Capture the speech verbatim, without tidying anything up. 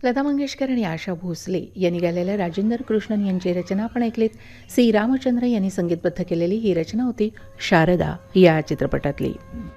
लता मंगेशकर आणि आशा भोसले यांनी गायलेल्या राजेंद्र कृष्णन यांची रचना आपण ऐकलीत. सी रामचंद्र यांनी संगीतबद्ध केलेली ही रचना होती शारदा या चित्रपटातली.